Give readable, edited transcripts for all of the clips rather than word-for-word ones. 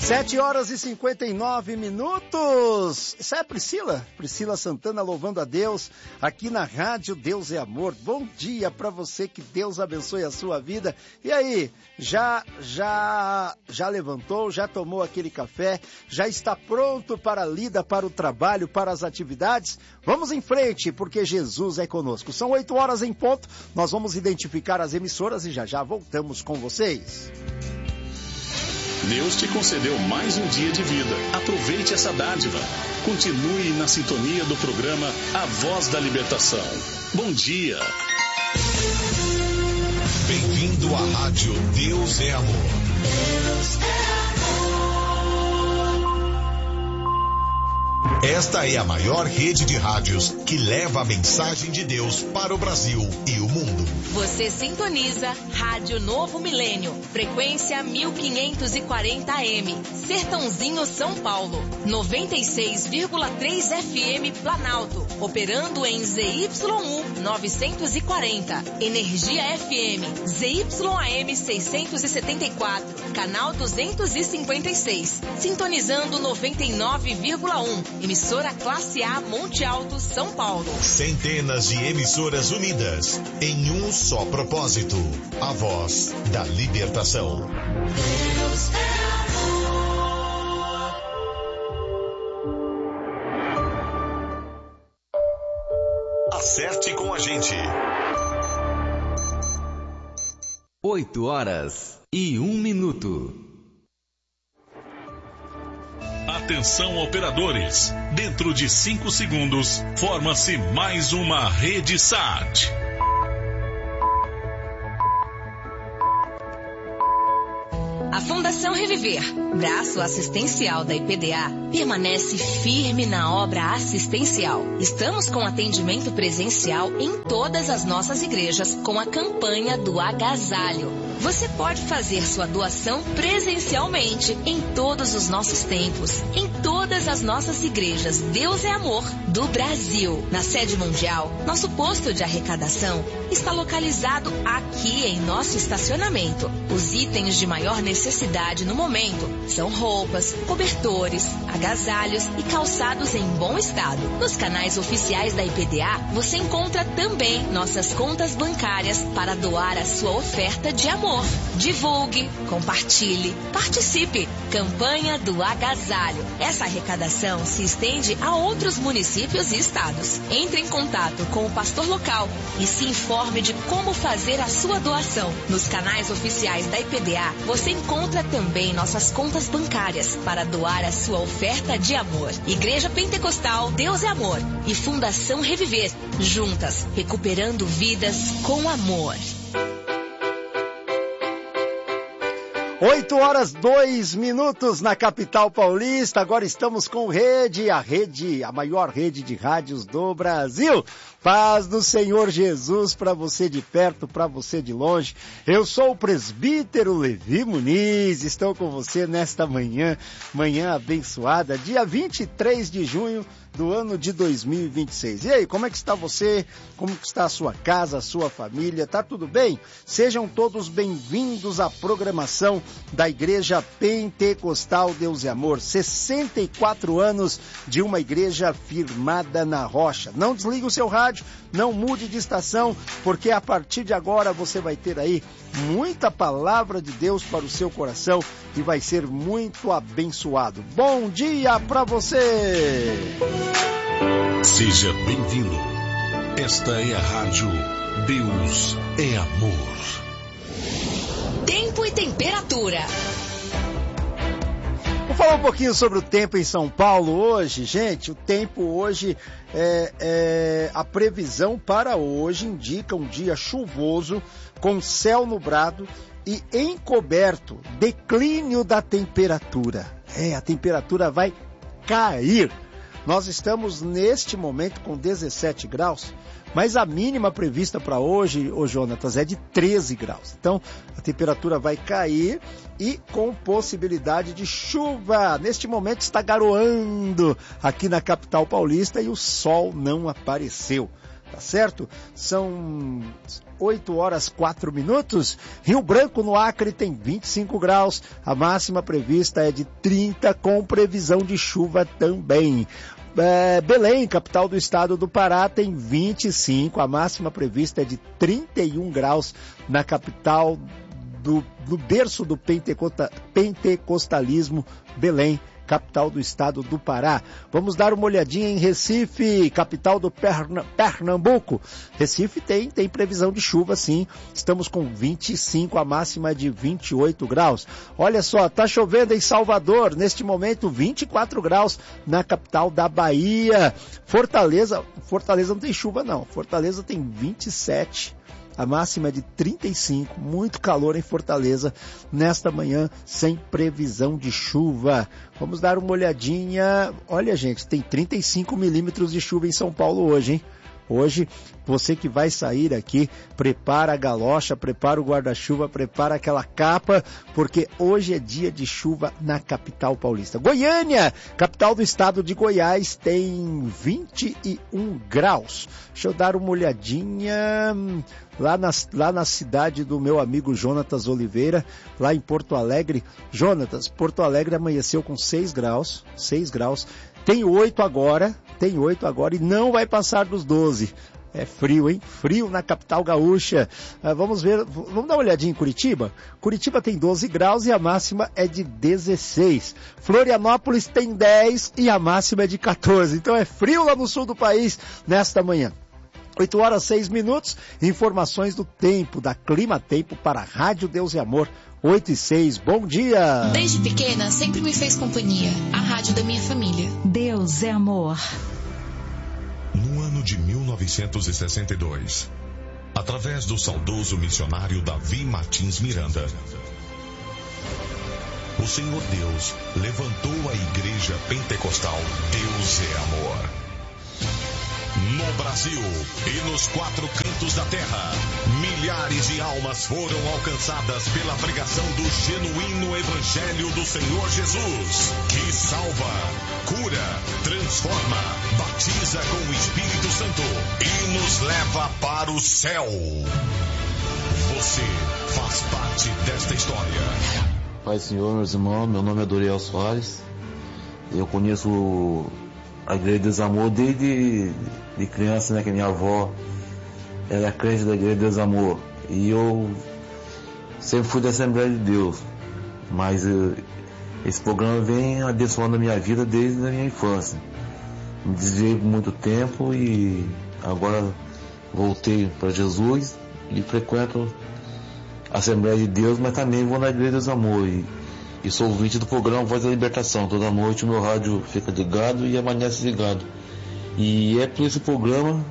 7h59. Essa é a Priscila Santana louvando a Deus aqui na Rádio Deus é Amor. Bom dia para você, que Deus abençoe a sua vida. E aí, já levantou, já tomou aquele café, já está pronto para a lida, para o trabalho, para as atividades? Vamos em frente, porque Jesus é conosco. São 8h em ponto, nós vamos identificar as emissoras e já voltamos com vocês. Deus te concedeu mais um dia de vida. Aproveite essa dádiva. Continue na sintonia do programa A Voz da Libertação. Bom dia. Bem-vindo à Rádio Deus é Amor. Deus é amor. Esta é a maior rede de rádios que leva a mensagem de Deus para o Brasil e o mundo. Você sintoniza Rádio Novo Milênio, frequência 1540 AM, Sertãozinho, São Paulo, 96,3 FM Planalto, operando em ZYU 940, Energia FM, ZYAM 674, canal 256, sintonizando 99,1, emissora Classe A Monte Alto, São Paulo. Centenas de emissoras unidas em um só propósito, a voz da libertação. Deus é amor. Acerte com a gente. 8h01. Atenção, operadores. Dentro de 5 segundos, forma-se mais uma rede SAT. A Fundação Reviver, braço assistencial da IPDA, permanece firme na obra assistencial. Estamos com atendimento presencial em todas as nossas igrejas com a campanha do agasalho. Você pode fazer sua doação presencialmente em todos os nossos templos, em todas as nossas igrejas Deus é Amor do Brasil. Na sede mundial, nosso posto de arrecadação está localizado aqui em nosso estacionamento. Os itens de maior necessidade no momento são roupas, cobertores, agasalhos e calçados em bom estado. Nos canais oficiais da IPDA, você encontra também nossas contas bancárias para doar a sua oferta de amor. Divulgue, compartilhe, participe. Campanha do agasalho. Essa arrecadação se estende a outros municípios e estados. Entre em contato com o pastor local e se informe de como fazer a sua doação. Nos canais oficiais da IPDA, você encontra também nossas contas bancárias para doar a sua oferta de amor. Igreja Pentecostal Deus é Amor e Fundação Reviver, juntas, recuperando vidas com amor. 8h02 na capital paulista. Agora estamos com a maior rede de rádios do Brasil. Paz do Senhor Jesus para você de perto, para você de longe. Eu sou o presbítero Levi Muniz, estou com você nesta manhã abençoada, dia 23 de junho do ano de 2026. E aí, como é que está você? Como que está a sua casa, a sua família? Tá tudo bem? Sejam todos bem-vindos à programação da Igreja Pentecostal Deus e Amor. 64 anos de uma igreja firmada na rocha. Não desligue o seu rádio, não mude de estação, porque a partir de agora você vai ter aí muita palavra de Deus para o seu coração e vai ser muito abençoado. Bom dia para você! Seja bem-vindo. Esta é a Rádio Deus é Amor. Tempo e temperatura. Vou falar um pouquinho sobre o tempo em São Paulo hoje. Gente, o tempo hoje, a previsão para hoje indica um dia chuvoso, com céu nublado e encoberto, declínio da temperatura. A temperatura vai cair. Nós estamos neste momento com 17 graus, mas a mínima prevista para hoje, Jonatas, é de 13 graus. Então, a temperatura vai cair e com possibilidade de chuva. Neste momento está garoando aqui na capital paulista e o sol não apareceu, tá certo? São 8 horas 4 minutos. Rio Branco, no Acre, tem 25 graus. A máxima prevista é de 30, com previsão de chuva também. Belém, capital do estado do Pará, tem 25. A máxima prevista é de 31 graus na capital do berço do pentecostalismo, Belém, capital do estado do Pará. Vamos dar uma olhadinha em Recife, capital do Pernambuco. Recife tem previsão de chuva, sim. Estamos com 25, a máxima de 28 graus. Olha só, tá chovendo em Salvador, neste momento 24 graus na capital da Bahia. Fortaleza não tem chuva não, Fortaleza tem 27. A máxima é de 35, muito calor em Fortaleza nesta manhã, sem previsão de chuva. Vamos dar uma olhadinha. Olha, gente, tem 35 milímetros de chuva em São Paulo hoje, hein? Hoje, você que vai sair aqui, prepara a galocha, prepara o guarda-chuva, prepara aquela capa, porque hoje é dia de chuva na capital paulista. Goiânia, capital do estado de Goiás, tem 21 graus. Deixa eu dar uma olhadinha lá na cidade do meu amigo Jonatas Oliveira, lá em Porto Alegre. Jonatas, Porto Alegre amanheceu com 6 graus. Tem 8 agora e não vai passar dos 12. É frio, hein? Frio na capital gaúcha. Vamos dar uma olhadinha em Curitiba. Curitiba tem 12 graus e a máxima é de 16. Florianópolis tem 10 e a máxima é de 14. Então é frio lá no sul do país nesta manhã. 8 horas 6 minutos, informações do tempo, da Clima Tempo para a Rádio Deus e Amor, 8 e 6, bom dia! Desde pequena, sempre me fez companhia, a rádio da minha família. Deus é Amor. No ano de 1962, através do saudoso missionário Davi Martins Miranda, o Senhor Deus levantou a Igreja Pentecostal Deus é Amor. No Brasil e nos 4 cantos da terra, milhares de almas foram alcançadas pela pregação do genuíno Evangelho do Senhor Jesus, que salva, cura, transforma, batiza com o Espírito Santo e nos leva para o céu. Você faz parte desta história. Pai, Senhor, meus irmãos, meu nome é Doriel Soares. Eu conheço a Igreja Deus Amor desde de criança, né, que minha avó era crente da Igreja Deus Amor, e eu sempre fui da Assembleia de Deus, mas esse programa vem abençoando a minha vida desde a minha infância. Me desviei por muito tempo e agora voltei para Jesus e frequento a Assembleia de Deus, mas também vou na Igreja Deus Amor e sou ouvinte do programa Voz da Libertação. Toda noite o meu rádio fica ligado e amanhece ligado. E é por esse programa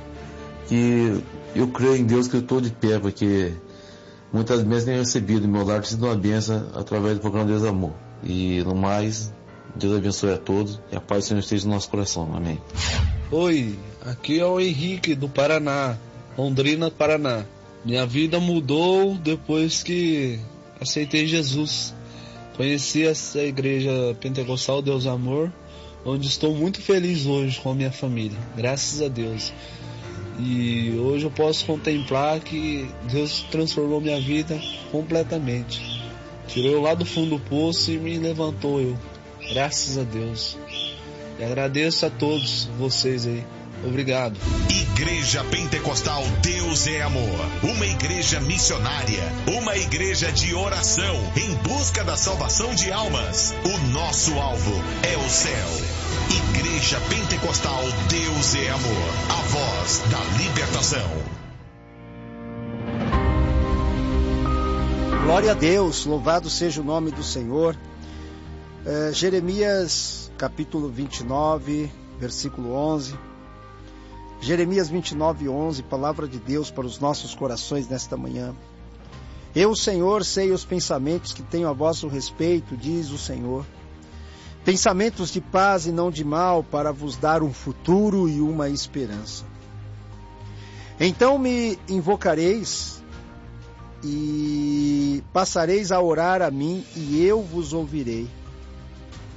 que eu creio em Deus que eu estou de pé, porque muitas vezes tenho recebido, meu lar tem sido uma bênção através do programa Deus Amor. E no mais, Deus abençoe a todos e a paz do Senhor esteja no nosso coração. Amém. Oi, aqui é o Henrique do Paraná, Londrina, Paraná. Minha vida mudou depois que aceitei Jesus. Conheci essa igreja pentecostal Deus Amor, onde estou muito feliz hoje com a minha família, graças a Deus. E hoje eu posso contemplar que Deus transformou minha vida completamente. Tirou eu lá do fundo do poço e me levantou eu, graças a Deus. E agradeço a todos vocês aí. Obrigado. Igreja Pentecostal Deus é Amor, uma igreja missionária, uma igreja de oração em busca da salvação de almas. O nosso alvo é o céu. Igreja Pentecostal Deus é Amor, a voz da libertação. Glória a Deus, louvado seja o nome do Senhor. Jeremias capítulo 29, versículo 11. Jeremias 29, 11, palavra de Deus para os nossos corações nesta manhã. Eu, Senhor, sei os pensamentos que tenho a vosso respeito, diz o Senhor. Pensamentos de paz e não de mal, para vos dar um futuro e uma esperança. Então me invocareis e passareis a orar a mim, e eu vos ouvirei.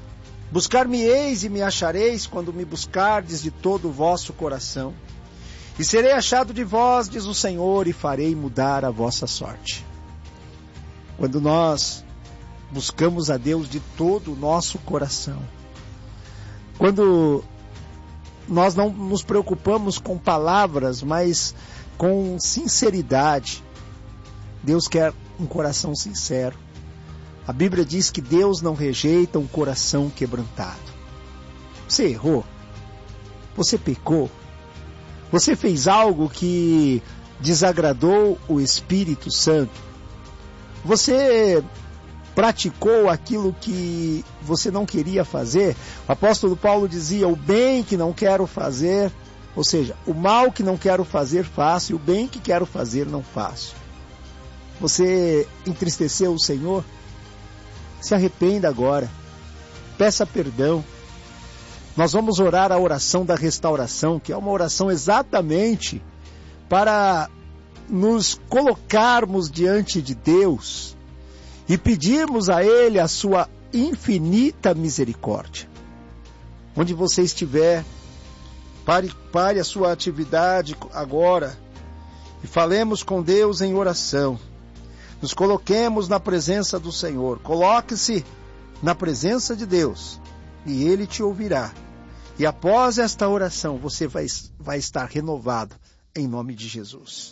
Buscar-me-eis e me achareis quando me buscardes de todo o vosso coração. E serei achado de vós, diz o Senhor, e farei mudar a vossa sorte. Quando nós buscamos a Deus de todo o nosso coração, quando nós não nos preocupamos com palavras, mas com sinceridade, Deus quer um coração sincero. A Bíblia diz que Deus não rejeita um coração quebrantado. Você errou? Você pecou? Você fez algo que desagradou o Espírito Santo? Você praticou aquilo que você não queria fazer? O apóstolo Paulo dizia: o bem que não quero fazer, ou seja, o mal que não quero fazer faço, e o bem que quero fazer não faço. Você entristeceu o Senhor? Se arrependa agora. Peça perdão. Nós vamos orar a oração da restauração, que é uma oração exatamente para nos colocarmos diante de Deus e pedirmos a Ele a sua infinita misericórdia. Onde você estiver, pare a sua atividade agora e falemos com Deus em oração. Nos coloquemos na presença do Senhor. Coloque-se na presença de Deus e Ele te ouvirá. E após esta oração, você vai estar renovado em nome de Jesus.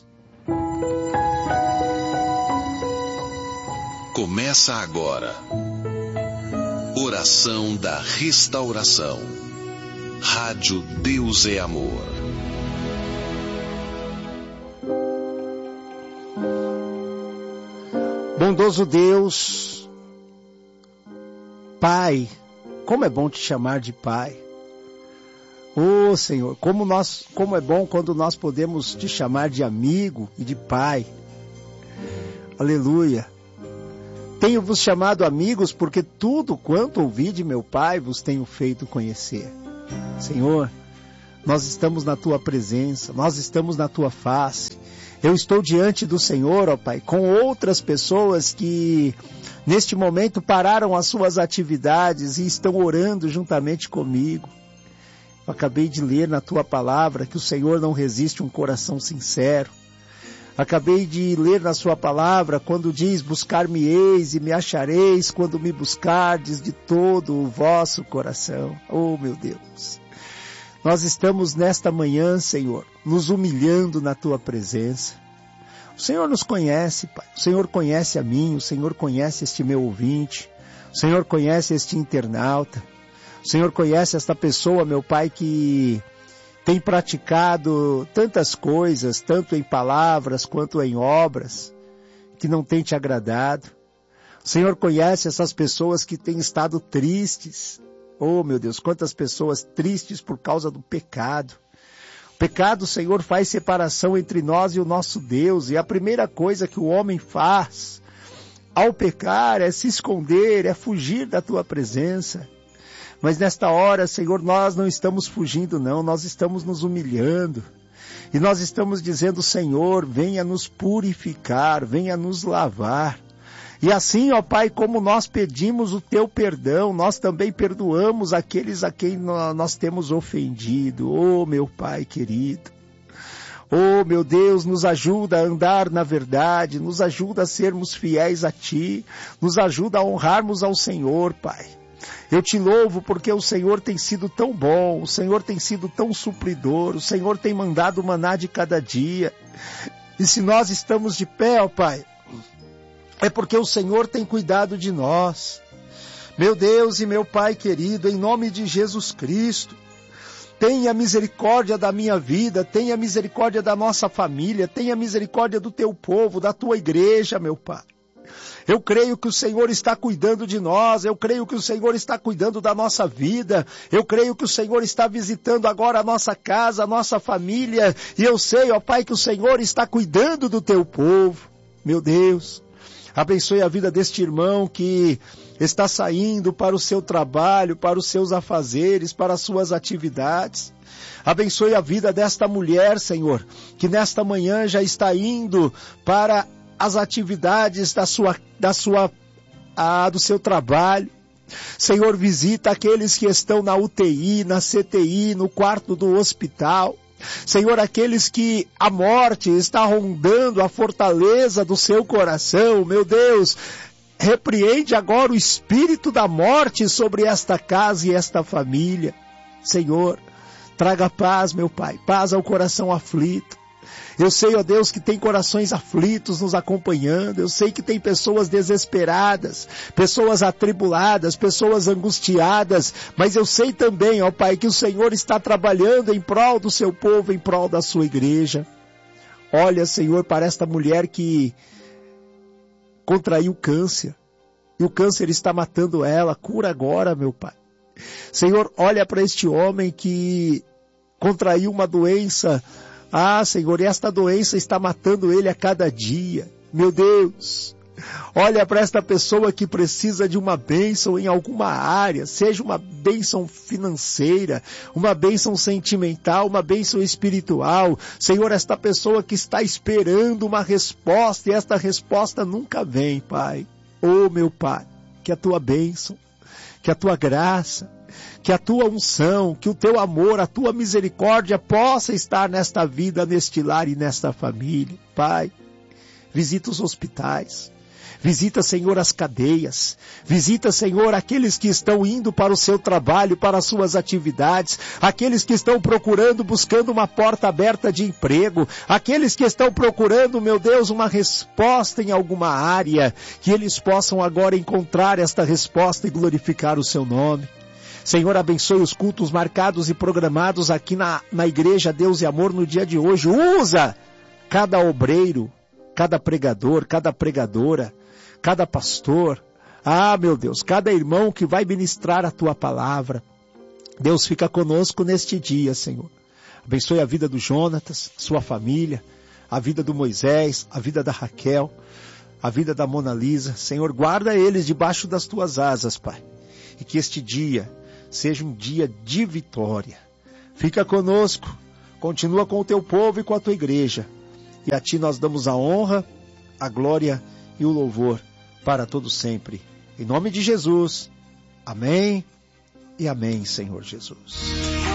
Começa agora. Oração da Restauração. Rádio Deus é Amor. Bondoso Deus, Pai, como é bom te chamar de Pai. Oh Senhor, como é bom quando nós podemos te chamar de amigo e de Pai. Aleluia. Tenho-vos chamado amigos porque tudo quanto ouvi de meu Pai vos tenho feito conhecer. Senhor, nós estamos na Tua presença, nós estamos na Tua face. Eu estou diante do Senhor, ó Pai, com outras pessoas que neste momento pararam as suas atividades e estão orando juntamente comigo. Eu acabei de ler na Tua palavra que o Senhor não resiste um coração sincero. Acabei de ler na Sua palavra quando diz: buscar-me-eis e me achareis quando me buscardes de todo o vosso coração. Oh, meu Deus! Nós estamos nesta manhã, Senhor, nos humilhando na Tua presença. O Senhor nos conhece, Pai. O Senhor conhece a mim, o Senhor conhece este meu ouvinte, o Senhor conhece este internauta. O Senhor conhece esta pessoa, meu Pai, que tem praticado tantas coisas, tanto em palavras quanto em obras, que não tem te agradado. O Senhor conhece essas pessoas que têm estado tristes. Oh, meu Deus, quantas pessoas tristes por causa do pecado. O pecado, Senhor, faz separação entre nós e o nosso Deus. E a primeira coisa que o homem faz ao pecar é se esconder, é fugir da Tua presença. Mas nesta hora, Senhor, nós não estamos fugindo não, nós estamos nos humilhando. E nós estamos dizendo: Senhor, venha nos purificar, venha nos lavar. E assim, ó Pai, como nós pedimos o Teu perdão, nós também perdoamos aqueles a quem nós temos ofendido. Oh, meu Pai querido. Oh, meu Deus, nos ajuda a andar na verdade, nos ajuda a sermos fiéis a Ti, nos ajuda a honrarmos ao Senhor, Pai. Eu te louvo porque o Senhor tem sido tão bom, o Senhor tem sido tão supridor, o Senhor tem mandado o maná de cada dia. E se nós estamos de pé, ó Pai, é porque o Senhor tem cuidado de nós. Meu Deus e meu Pai querido, em nome de Jesus Cristo, tenha misericórdia da minha vida, tenha misericórdia da nossa família, tenha misericórdia do Teu povo, da Tua igreja, meu Pai. Eu creio que o Senhor está cuidando de nós, eu creio que o Senhor está cuidando da nossa vida, eu creio que o Senhor está visitando agora a nossa casa, a nossa família, e eu sei, ó Pai, que o Senhor está cuidando do Teu povo. Meu Deus, abençoe a vida deste irmão que está saindo para o seu trabalho, para os seus afazeres, para as suas atividades. Abençoe a vida desta mulher, Senhor, que nesta manhã já está indo para as atividades do seu trabalho. Senhor, visita aqueles que estão na UTI, na CTI, no quarto do hospital. Senhor, aqueles que a morte está rondando a fortaleza do seu coração, meu Deus, repreende agora o espírito da morte sobre esta casa e esta família. Senhor, traga paz, meu Pai, paz ao coração aflito. Eu sei, ó Deus, que tem corações aflitos nos acompanhando. Eu sei que tem pessoas desesperadas, pessoas atribuladas, pessoas angustiadas. Mas eu sei também, ó Pai, que o Senhor está trabalhando em prol do seu povo, em prol da sua igreja. Olha, Senhor, para esta mulher que contraiu câncer. E o câncer está matando ela. Cura agora, meu Pai. Senhor, olha para este homem que contraiu uma doença. Senhor, e esta doença está matando ele a cada dia. Meu Deus, olha para esta pessoa que precisa de uma bênção em alguma área, seja uma bênção financeira, uma bênção sentimental, uma bênção espiritual. Senhor, esta pessoa que está esperando uma resposta e esta resposta nunca vem, Pai. Oh, meu Pai, que a tua bênção, que a tua graça, que a tua unção, que o teu amor, a tua misericórdia possa estar nesta vida, neste lar e nesta família. Pai, visita os hospitais, visita, Senhor, as cadeias, visita, Senhor, aqueles que estão indo para o seu trabalho, para as suas atividades, aqueles que estão procurando, buscando uma porta aberta de emprego, aqueles que estão procurando, meu Deus, uma resposta em alguma área, que eles possam agora encontrar esta resposta e glorificar o seu nome. Senhor, abençoe os cultos marcados e programados aqui na Igreja Deus e Amor no dia de hoje. Usa cada obreiro, cada pregador, cada pregadora, cada pastor. Meu Deus, cada irmão que vai ministrar a tua palavra. Deus, fica conosco neste dia, Senhor. Abençoe a vida do Jonatas, sua família, a vida do Moisés, a vida da Raquel, a vida da Mona Lisa. Senhor, guarda eles debaixo das tuas asas, Pai. E que este dia seja um dia de vitória. Fica conosco, continua com o teu povo e com a tua igreja. E a ti nós damos a honra, a glória e o louvor para todo sempre. Em nome de Jesus. Amém e amém, Senhor Jesus.